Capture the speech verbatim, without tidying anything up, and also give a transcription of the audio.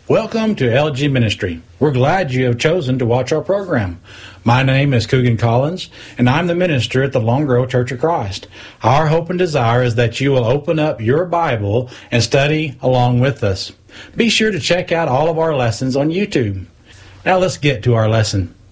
Welcome to L G Ministry. We're glad you have chosen to watch our program. My name is Coogan Collins, and I'm the minister at the Long Grove Church of Christ. Our hope and desire is that you will open up your Bible and study along with us. Be sure to check out all of our lessons on YouTube. Now let's get to our lesson.